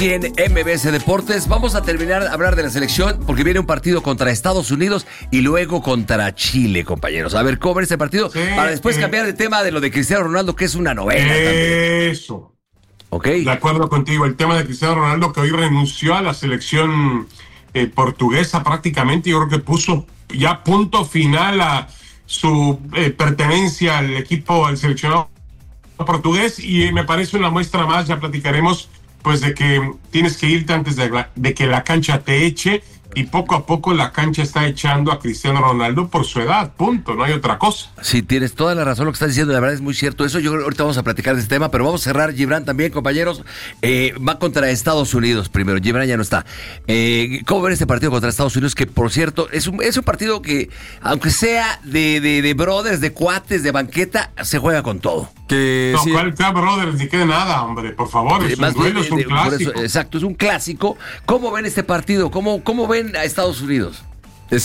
En MBS Deportes vamos a terminar de hablar de la selección porque viene un partido contra Estados Unidos y luego contra Chile, compañeros. A ver, ¿cómo ven este partido? Para después cambiar de tema de lo de Cristiano Ronaldo, que es una novela. Eso. Ok. De acuerdo contigo, el tema de Cristiano Ronaldo, que hoy renunció a la selección portuguesa prácticamente. Yo creo que puso ya punto final a su pertenencia al equipo, al seleccionado portugués, y me parece una muestra más, ya platicaremos, pues de que tienes que irte antes de que la cancha te eche, y poco a poco la cancha está echando a Cristiano Ronaldo por su edad, punto, no hay otra cosa. Sí, tienes toda la razón lo que estás diciendo, la verdad es muy cierto eso. Yo ahorita vamos a platicar de este tema, pero vamos a cerrar. Gibran también, compañeros, va contra Estados Unidos primero. Gibran ya no está. ¿Cómo ven este partido contra Estados Unidos? Que, por cierto, es un partido que, aunque sea de brothers, de cuates, de banqueta, se juega con todo. Que no, sí. ¿Cuál brothers? Ni quede nada, hombre, por favor, es un duelo, es un clásico. Eso, exacto, es un clásico. ¿Cómo ven este partido? ¿Cómo ven a Estados Unidos? Es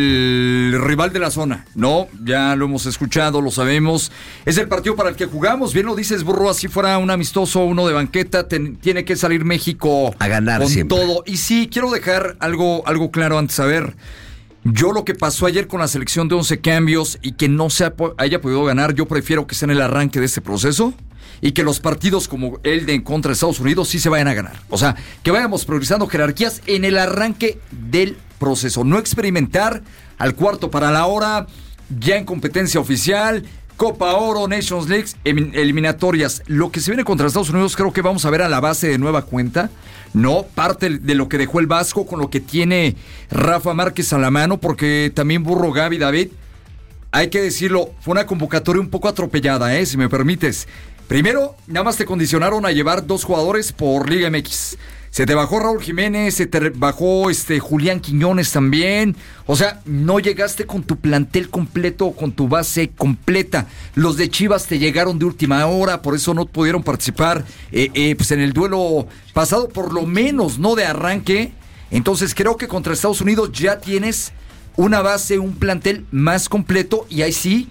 el rival de la zona, ¿no? Ya lo hemos escuchado, lo sabemos. Es el partido para el que jugamos. Bien lo dices, Burro, así fuera un amistoso, uno de banqueta, tiene que salir México a ganar con siempre. Todo. Y sí, quiero dejar algo claro antes. A ver, yo lo que pasó ayer con la selección de 11 cambios y que no se haya podido ganar, yo prefiero que sea en el arranque de este proceso y que los partidos como el de en contra de Estados Unidos sí se vayan a ganar. O sea, que vayamos priorizando jerarquías en el arranque del proceso. No experimentar al cuarto para la hora, ya en competencia oficial, Copa Oro, Nations League, eliminatorias. Lo que se viene contra Estados Unidos creo que vamos a ver a la base de nueva cuenta, ¿no? Parte de lo que dejó el Vasco con lo que tiene Rafa Márquez a la mano, porque también Burro, Gaby, David, hay que decirlo, fue una convocatoria un poco atropellada, si me permites. Primero, nada más te condicionaron a llevar 2 jugadores por Liga MX. Se te bajó Raúl Jiménez, se te bajó Julián Quiñones también. O sea, no llegaste con tu plantel completo, con tu base completa. Los de Chivas te llegaron de última hora, por eso no pudieron participar pues en el duelo pasado, por lo menos no de arranque. Entonces creo que contra Estados Unidos ya tienes una base, un plantel más completo, y ahí sí,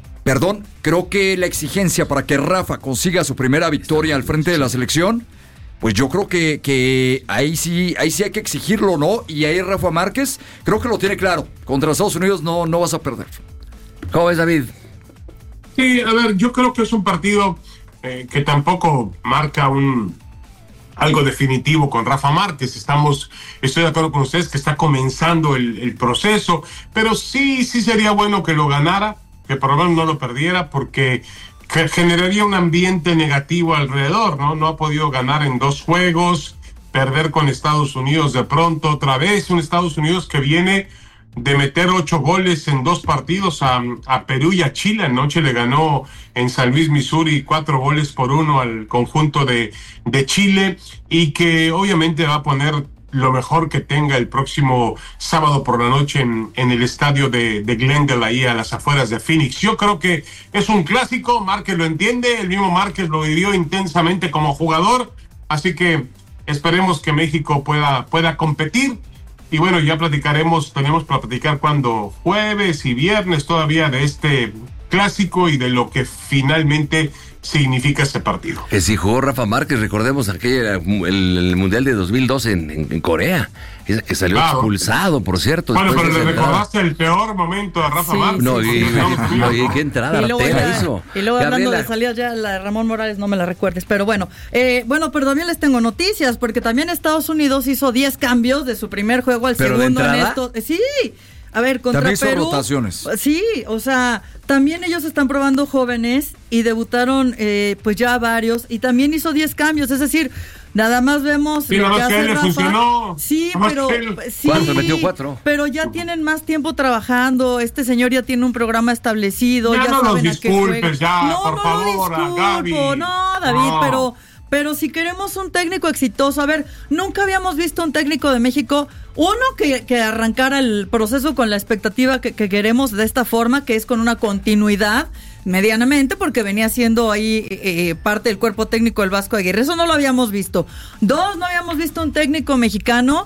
creo que la exigencia para que Rafa consiga su primera victoria al frente de la selección, pues yo creo que ahí sí hay que exigirlo, ¿no? Y ahí Rafa Márquez creo que lo tiene claro. Contra Estados Unidos no vas a perder. ¿Cómo ves, David? Sí, a ver, yo creo que es un partido que tampoco marca algo definitivo con Rafa Márquez. Estoy de acuerdo con ustedes que está comenzando el proceso, pero sí sería bueno que lo ganara, que por lo menos no lo perdiera, porque generaría un ambiente negativo alrededor, ¿no? No ha podido ganar en 2 juegos, perder con Estados Unidos de pronto otra vez, un Estados Unidos que viene de meter 8 goles en 2 partidos a Perú y a Chile. Anoche le ganó en San Luis, Missouri, 4-1 al conjunto de Chile, y que obviamente va a poner lo mejor que tenga el próximo sábado por la noche en el estadio de Glendale, ahí a las afueras de Phoenix. Yo creo que es un clásico, Márquez lo entiende, el mismo Márquez lo vivió intensamente como jugador, así que esperemos que México pueda competir. Y bueno, ya tenemos para platicar cuando jueves y viernes todavía de este clásico y de lo que finalmente significa este partido. Que si jugó Rafa Márquez, recordemos el Mundial de 2002 en Corea, que salió expulsado, por cierto. Bueno, pero le recordaste el peor momento a Rafa Márquez. No, y qué entrada la tela hizo. Y luego hablando de salidas, ya la de Ramón Morales no me la recuerdes, pero bueno. Pero también les tengo noticias, porque también Estados Unidos hizo 10 cambios de su primer juego al segundo en esto. Sí. A ver, contra también Perú. Rotaciones. Sí, o sea, también ellos están probando jóvenes y debutaron pues ya varios, y también hizo 10 cambios, es decir, nada más vemos sí, lo que hace Rafa. Funcionó. Sí, pero sí, metió 4. Pero ya tienen más tiempo trabajando. Este señor ya tiene un programa establecido. Ya no saben los disculpes, ya, por favor, Gaby. No, David, pero si queremos un técnico exitoso, a ver, nunca habíamos visto un técnico de México, que arrancara el proceso con la expectativa que queremos de esta forma, que es con una continuidad medianamente, porque venía siendo ahí parte del cuerpo técnico del Vasco Aguirre. Eso no lo habíamos visto. 2, no habíamos visto un técnico mexicano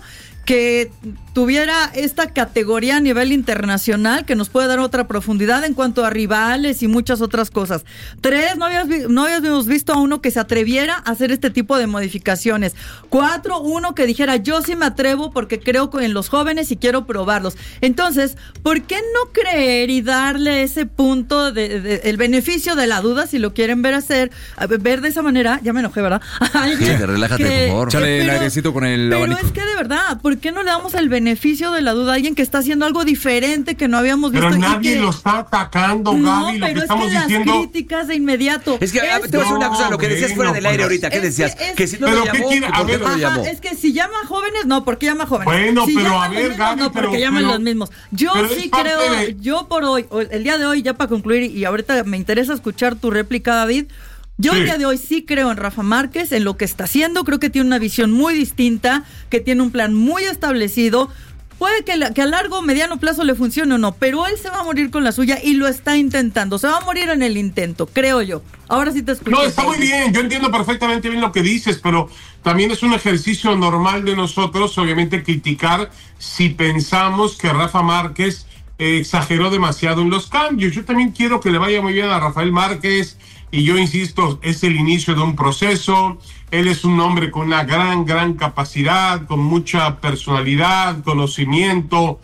que tuviera esta categoría a nivel internacional que nos puede dar otra profundidad en cuanto a rivales y muchas otras cosas. 3, no habíamos visto a uno que se atreviera a hacer este tipo de modificaciones. 4, uno que dijera, yo sí me atrevo porque creo en los jóvenes y quiero probarlos. Entonces, ¿por qué no creer y darle ese punto de el beneficio de la duda, si lo quieren ver de esa manera? Ya me enojé, ¿verdad? Sí, relájate, por favor. Échale el airecito con el abanico. Pero es que de verdad, ¿por qué no le damos el beneficio de la duda a alguien que está haciendo algo diferente que no habíamos visto? Pero nadie lo está atacando, Gaby, lo que estamos diciendo. Las críticas de inmediato. Es que te voy a decir una cosa, lo que decías fuera del aire ahorita, ¿qué decías? Que si no lo llamó, ¿por qué no lo llamó? Es que si llama jóvenes, no, porque llama jóvenes. Bueno, si pero a ver, Gaby, no, porque llaman los mismos. Yo sí creo, yo por hoy, el día de hoy, ya para concluir, y ahorita me interesa escuchar tu réplica, David. Yo el día de hoy sí creo en Rafa Márquez, en lo que está haciendo. Creo que tiene una visión muy distinta, que tiene un plan muy establecido. Puede que a largo o mediano plazo le funcione o no, pero él se va a morir con la suya y lo está intentando. Se va a morir en el intento, creo yo. Ahora sí te escucho. No, está muy bien. Yo entiendo perfectamente bien lo que dices, pero también es un ejercicio normal de nosotros, obviamente, criticar si pensamos que Rafa Márquez exageró demasiado en los cambios. Yo también quiero que le vaya muy bien a Rafael Márquez. Y yo insisto, es el inicio de un proceso. Él es un hombre con una gran capacidad, con mucha personalidad, conocimiento.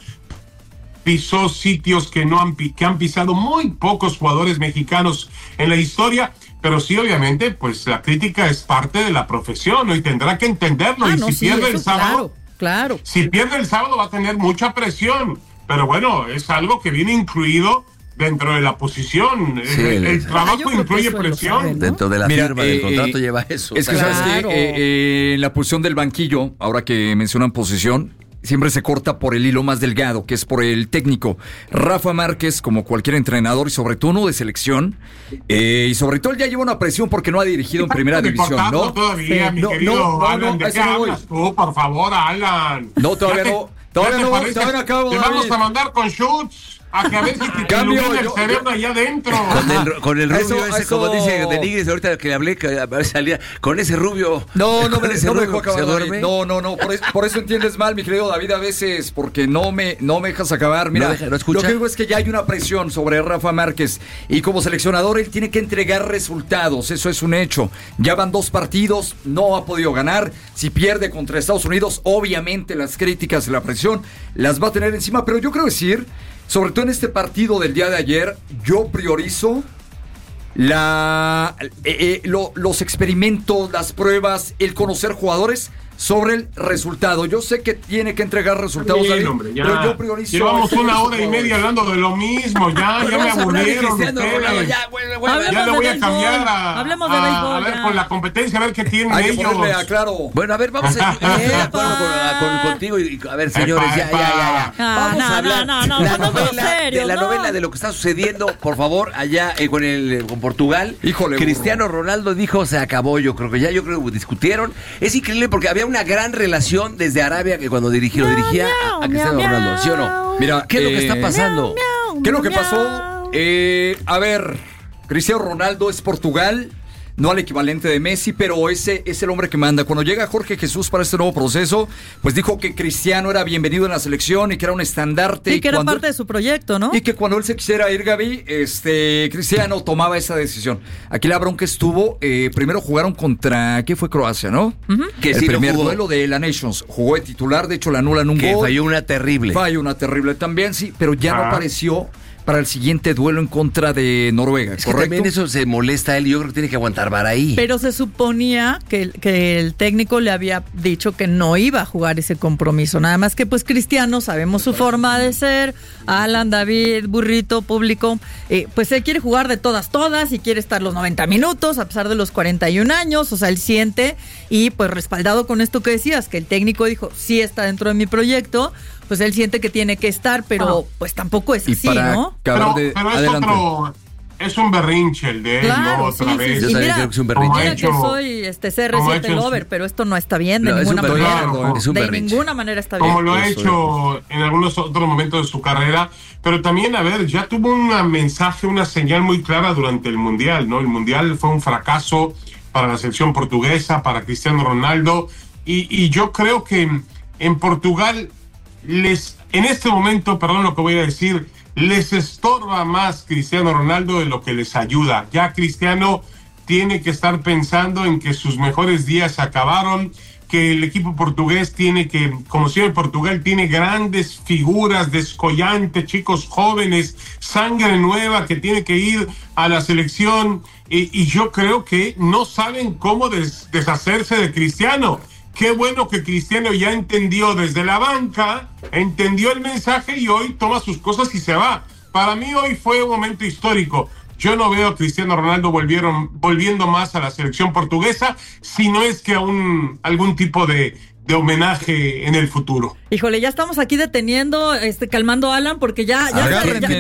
Pisó sitios que han pisado muy pocos jugadores mexicanos en la historia. Pero sí, obviamente, pues la crítica es parte de la profesión, ¿no? Y tendrá que entenderlo. Y si pierde el sábado, claro. Si pierde el sábado va a tener mucha presión. Pero bueno, es algo que viene incluido dentro de la posición. Sí, el trabajo incluye presión. Sabe, ¿no? Dentro de la firma del contrato lleva eso. Es que sabes que en la posición del banquillo, ahora que mencionan posición, siempre se corta por el hilo más delgado, que es por el técnico. Rafa Márquez, como cualquier entrenador, y sobre todo uno de selección, y sobre todo él ya lleva una presión porque no ha dirigido en primera división, ¿no? Todavía, mi querido Alan, ¿de qué hablas tú? Por favor, Alan. No, todavía no. Todavía no acabo. Te vamos a mandar con shoots. A que a ver si te ilumina el cerebro allá adentro. Con el rubio ese, como dice de Nigris, ahorita que le hablé, que a ver salía, con ese rubio. No me dejó acabar. No, por eso entiendes mal, mi querido David, a veces, porque no me dejas acabar. Mira, ¿No lo que digo es que ya hay una presión sobre Rafa Márquez, y como seleccionador él tiene que entregar resultados, eso es un hecho. Ya van 2 partidos, no ha podido ganar. Si pierde contra Estados Unidos, obviamente las críticas y la presión las va a tener encima, pero yo creo decir, sobre todo en este partido del día de ayer, yo priorizo los experimentos, las pruebas, el conocer jugadores sobre el resultado. Yo sé que tiene que entregar resultados, bien, David, hombre, pero yo priorizo. Llevamos 1 hora y media hablando de lo mismo, ya me aburrieron. Ya le voy a cambiar a ver con la competencia, a ver qué tienen ellos. Claro. Bueno, a ver, vamos a estoy de acuerdo contigo y a ver, señores, ya. Vamos a hablar de la novela de lo que está sucediendo, por favor, allá con Portugal. Híjole, Cristiano Ronaldo dijo, se acabó, yo creo que discutieron. Es increíble porque había una gran relación desde Arabia, que cuando dirigía a Cristiano Ronaldo, ¿sí o no? Mira, ¿qué es lo que está pasando? ¿Qué es lo que pasó? A ver, Cristiano Ronaldo es Portugal, no al equivalente de Messi, pero ese es el hombre que manda. Cuando llega Jorge Jesús para este nuevo proceso, pues dijo que Cristiano era bienvenido en la selección y que era un estandarte. Y que era parte de su proyecto, ¿no? Y que cuando él se quisiera ir, Gaby, Cristiano tomaba esa decisión. Aquí la bronca estuvo, primero jugaron contra, ¿qué fue? Croacia, ¿no? Uh-huh. Que el primer duelo de la Nations. Jugó de titular, de hecho la anulan un gol. Falló una terrible también, sí, pero ya no apareció para el siguiente duelo en contra de Noruega, ¿correcto? Que también eso se molesta a él y yo creo que tiene que aguantar vara ahí. Pero se suponía que el técnico le había dicho que no iba a jugar ese compromiso. Nada más que pues Cristiano, sabemos su forma de ser, Alan, David, Burrito, público, pues él quiere jugar de todas y quiere estar los 90 minutos a pesar de los 41 años, o sea, él siente, y pues respaldado con esto que decías, que el técnico dijo, sí está dentro de mi proyecto, pues él siente que tiene que estar, pero pues tampoco es así, ¿no? Pero es un berrinche el de él, claro, ¿no? Otra vez. Yo también creo que es un berrinche. Mira que soy CR7 lover, pero esto no está bien de ninguna manera. De ninguna manera está bien. Como lo ha hecho en algunos otros momentos de su carrera, pero también, a ver, ya tuvo un mensaje, una señal muy clara durante el Mundial, ¿no? El Mundial fue un fracaso para la selección portuguesa, para Cristiano Ronaldo, y yo creo que en Portugal en este momento, perdón lo que voy a decir, les estorba más Cristiano Ronaldo de lo que les ayuda. Ya Cristiano tiene que estar pensando en que sus mejores días acabaron, que el equipo portugués tiene que, como siempre Portugal tiene grandes figuras, descollantes, chicos jóvenes, sangre nueva que tiene que ir a la selección, y yo creo que no saben cómo deshacerse de Cristiano. Qué bueno que Cristiano ya entendió desde la banca, entendió el mensaje y hoy toma sus cosas y se va. Para mí hoy fue un momento histórico. Yo no veo a Cristiano Ronaldo volviendo más a la selección portuguesa, si no es que a algún tipo de homenaje en el futuro. Híjole, ya estamos aquí deteniendo, calmando a Alan, porque ya derecho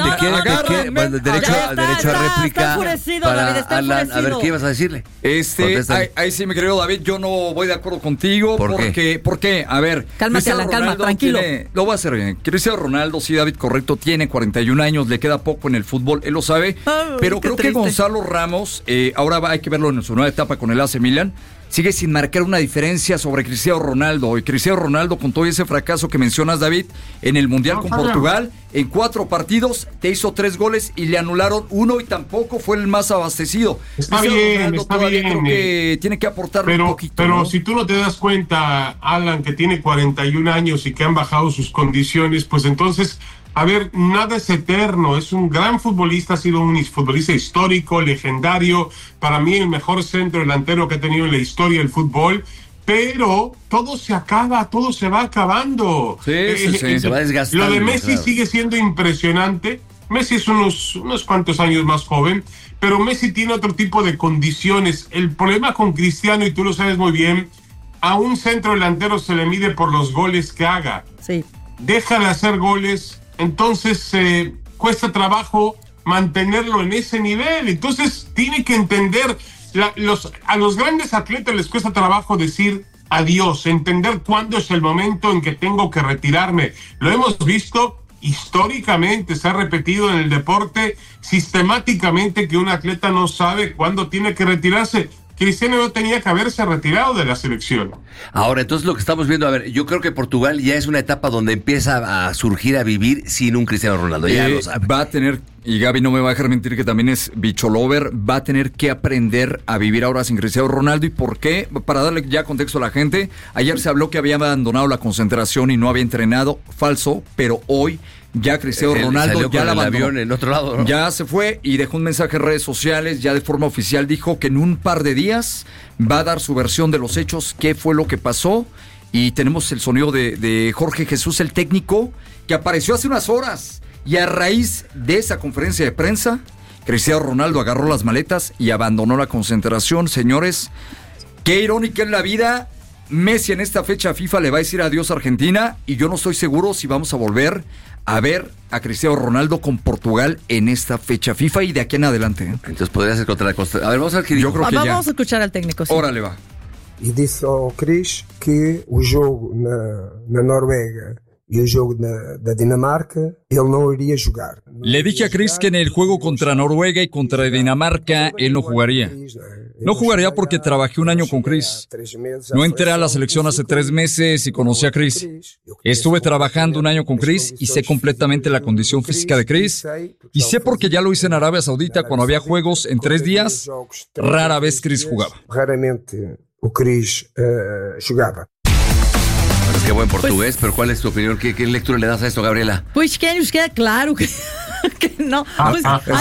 a réplica está enfurecido, para David, está Alan. enfurecido. A ver, ¿qué ibas a decirle? Ahí sí, mi querido David, yo no voy de acuerdo contigo. ¿Por qué? A ver, cálmate, Alan, calma, tranquilo. Lo voy a hacer bien. Cristiano Ronaldo, sí, David, correcto, tiene 41 años, le queda poco en el fútbol, él lo sabe, pero creo que Gonzalo Ramos, ahora hay que verlo en su nueva etapa con el AC Milan, sigue sin marcar una diferencia sobre Cristiano Ronaldo. Y Cristiano Ronaldo, con todo ese fracaso que mencionas, David, en el Mundial con Portugal, en 4 partidos te hizo 3 goles y le anularon 1 y tampoco fue el más abastecido. Está bien. Creo que tiene que aportar un poquito. Pero ¿no? Si tú no te das cuenta, Alan, que tiene 41 años y que han bajado sus condiciones, pues entonces... A ver, nada es eterno, es un gran futbolista, ha sido un futbolista histórico, legendario, para mí el mejor centro delantero que ha tenido en la historia del fútbol, pero todo se acaba, todo se va acabando. Sí, se va desgastando. Lo de Messi sigue siendo impresionante. Messi es unos cuantos años más joven, pero Messi tiene otro tipo de condiciones. El problema con Cristiano, y tú lo sabes muy bien, a un centro delantero se le mide por los goles que haga. Sí. Deja de hacer goles, entonces cuesta trabajo mantenerlo en ese nivel. Entonces tiene que entender, a los grandes atletas les cuesta trabajo decir adiós, entender cuándo es el momento en que tengo que retirarme. Lo hemos visto históricamente, se ha repetido en el deporte sistemáticamente que un atleta no sabe cuándo tiene que retirarse. Cristiano no tenía que haberse retirado de la selección. Ahora, entonces lo que estamos viendo, a ver, yo creo que Portugal ya es una etapa donde empieza a surgir, a vivir sin un Cristiano Ronaldo, ya lo sabe. Va a tener, y Gaby no me va a dejar mentir que también es bicho lover, va a tener que aprender a vivir ahora sin Cristiano Ronaldo. ¿Y por qué? Para darle ya contexto a la gente, ayer se habló que había abandonado la concentración y no había entrenado, falso, pero hoy... Ya Cristiano Ronaldo ya la abandonó. En otro lado, ¿no? Ya se fue y dejó un mensaje en redes sociales, ya de forma oficial dijo que en un par de días va a dar su versión de los hechos, qué fue lo que pasó. Y tenemos el sonido de Jorge Jesús, el técnico, que apareció hace unas horas. Y a raíz de esa conferencia de prensa, Cristiano Ronaldo agarró las maletas y abandonó la concentración. Señores, qué irónica es la vida. Messi en esta fecha FIFA le va a decir adiós a Argentina y yo no estoy seguro si vamos a volver a ver a Cristiano Ronaldo con Portugal en esta fecha FIFA y de aquí en adelante. Entonces podría ser contra la Costa. A ver, vamos a ver qué dijo. Yo creo que vamos a escuchar al técnico. Sí. Órale, va. E disse ao Cris que o jogo na Noruega y el jogo da Dinamarca, él no iría jugar. Le dije a Chris que en el juego contra Noruega y contra Dinamarca él no jugaría. No jugaría porque trabajé un año con Chris. No entré a la selección hace 3 meses y conocí a Chris. Estuve trabajando un año con Chris y sé completamente la condición física de Chris. Y sé porque ya lo hice en Arabia Saudita cuando había juegos en 3 días. Rara vez Chris jugaba. Raramente o Chris jugaba. Es que buen portugués, pero ¿cuál es tu opinión? ¿Qué lectura le das a esto, Gabriela? Pues que nos queda claro que no. Pues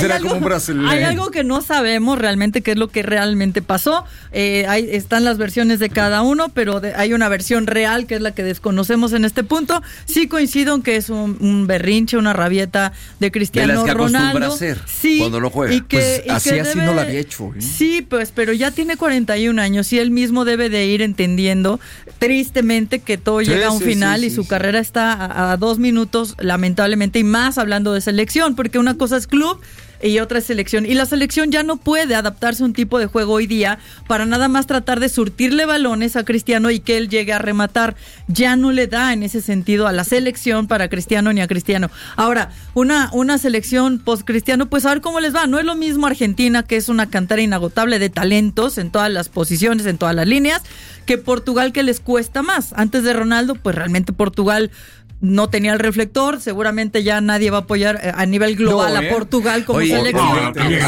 hay algo que no sabemos realmente qué es lo que realmente pasó. Están las versiones de cada uno, pero hay una versión real que es la que desconocemos en este punto. Sí coincido en que es un berrinche, una rabieta de Cristiano de las que Ronaldo. Acostumbra a hacer cuando no juega. Así no lo había hecho. Sí, pues, pero ya tiene 41 años y él mismo debe de ir entendiendo tristemente que todo llega a un final y su carrera está a 2 minutos, lamentablemente, y más hablando de selección, porque una cosa es club y otra es selección. Y la selección ya no puede adaptarse a un tipo de juego hoy día para nada más tratar de surtirle balones a Cristiano y que él llegue a rematar. Ya no le da en ese sentido a la selección para Cristiano ni a Cristiano. Ahora, una selección post-Cristiano, pues a ver cómo les va. No es lo mismo Argentina, que es una cantera inagotable de talentos en todas las posiciones, en todas las líneas, que Portugal, que les cuesta más. Antes de Ronaldo, pues realmente Portugal no tenía el reflector, seguramente ya nadie va a apoyar a nivel global a Portugal como selección.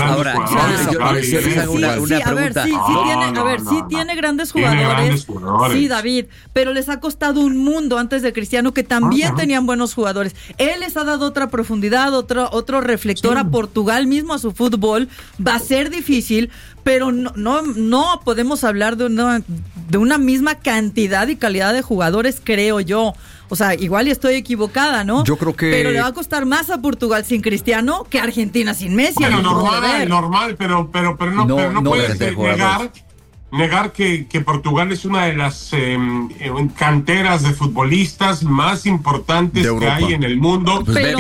Sí tiene grandes jugadores. Sí, David, pero les ha costado un mundo antes de Cristiano, que también tenían buenos jugadores. Él les ha dado otra profundidad, otro reflector a Portugal mismo, a su fútbol. Va a ser difícil, pero no podemos hablar de una misma cantidad y calidad de jugadores, creo yo. O sea, igual estoy equivocada, ¿no? Yo creo que... Pero le va a costar más a Portugal sin Cristiano que a Argentina sin Messi. Bueno, normal, pero no puedes negar que Portugal es una de las canteras de futbolistas más importantes que hay en el mundo.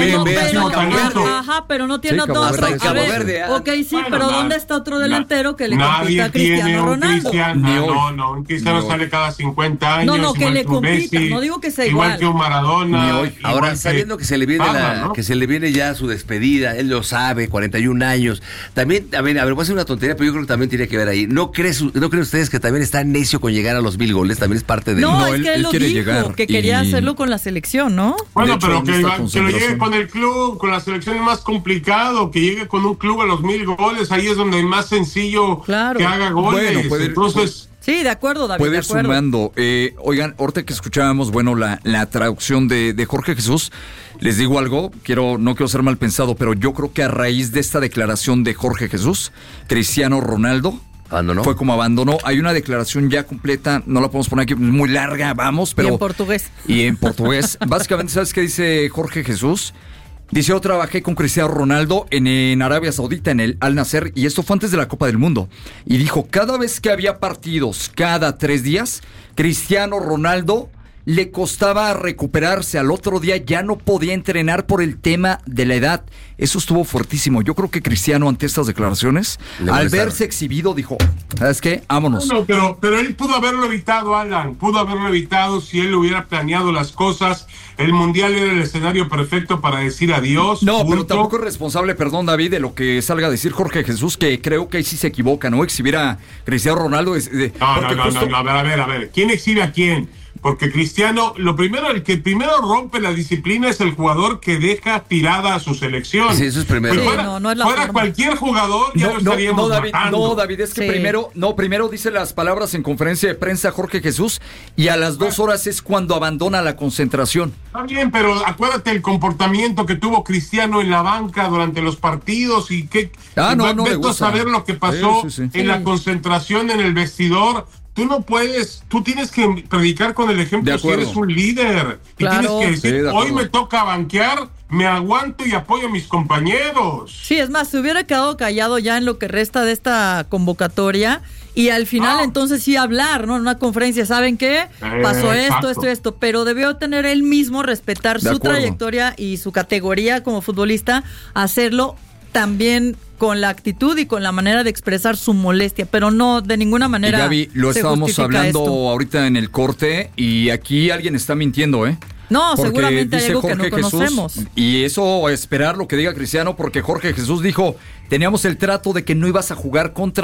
Pero no tiene otro. Pero ¿dónde está otro delantero que le compita a Cristiano Ronaldo? Un Cristiano sale cada 50 años. No, que le compita, no digo que sea igual. Que un Maradona. Ahora, sabiendo que se le viene ya su despedida, él lo sabe, 41 años. También, a ver, voy a hacer una tontería, pero yo creo que también tiene que ver ahí. ¿No creen ustedes que también está necio con llegar a los 1000 goles? También es parte de... No, es que él lo quiere dijo, que quería hacerlo con la selección, ¿no? Bueno, pero que lo llegue con el club, con la selección es más complicado, que llegue con un club a los 1000 goles, ahí es donde es más sencillo que haga goles. Bueno, entonces... Sí, de acuerdo, David. Puede ir sumando. Oigan, ahorita que escuchábamos, la traducción de Jorge Jesús, les digo algo, no quiero ser mal pensado, pero yo creo que a raíz de esta declaración de Jorge Jesús, Cristiano Ronaldo fue como abandonó. Hay una declaración ya completa, no la podemos poner aquí, muy larga, vamos, pero... Y en portugués. Básicamente, ¿sabes qué dice Jorge Jesús? Dice, yo trabajé con Cristiano Ronaldo en Arabia Saudita, en el Al Nassr, y esto fue antes de la Copa del Mundo. Y dijo, cada vez que había partidos, cada 3 días, Cristiano Ronaldo le costaba recuperarse. Al otro día ya no podía entrenar por el tema de la edad. Eso estuvo fuertísimo. Yo creo que Cristiano, ante estas declaraciones, al verse exhibido, dijo, ¿sabes qué? Vámonos. No, pero él pudo haberlo evitado, Alan. Pudo haberlo evitado si él hubiera planeado las cosas. El Mundial era el escenario perfecto para decir adiós. No, pero tampoco es responsable, perdón, David, de lo que salga a decir Jorge Jesús, que creo que ahí sí se equivoca, ¿no? Exhibir a Cristiano Ronaldo. No, a ver. ¿Quién exhibe a quién? Porque Cristiano, el que primero rompe la disciplina es el jugador que deja tirada a su selección. Sí, eso es primero. No es la fuera cualquier jugador, ya lo estaríamos matando. David, es que primero dice las palabras en conferencia de prensa Jorge Jesús, y a las 2 horas es cuando abandona la concentración. Está bien, pero acuérdate el comportamiento que tuvo Cristiano en la banca durante los partidos y que vete a saber lo que pasó en la concentración, en el vestidor. Tú tienes que predicar con el ejemplo si eres un líder. Claro. Y tienes que decir, hoy me toca banquear, me aguanto y apoyo a mis compañeros. Sí, es más, se hubiera quedado callado ya en lo que resta de esta convocatoria y al final entonces sí hablar, ¿no? En una conferencia, ¿saben qué? Pasó esto, pero debió tener él mismo, respetar su trayectoria y su categoría como futbolista, hacerlo también con la actitud y con la manera de expresar su molestia, pero no de ninguna manera. Y Gaby, lo estábamos hablando ahorita en el corte y aquí alguien está mintiendo, ¿eh? No, porque seguramente hay algo Jorge que no conocemos. Jesús, y eso, esperar lo que diga Cristiano, porque Jorge Jesús dijo, teníamos el trato de que no ibas a jugar contra